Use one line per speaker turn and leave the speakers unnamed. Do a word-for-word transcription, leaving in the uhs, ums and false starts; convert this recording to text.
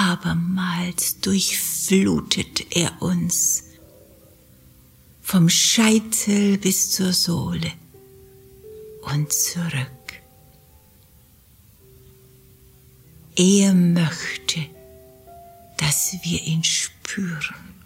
abermals durchflutet er uns, vom Scheitel bis zur Sohle und zurück. Er möchte, dass wir ihn spüren.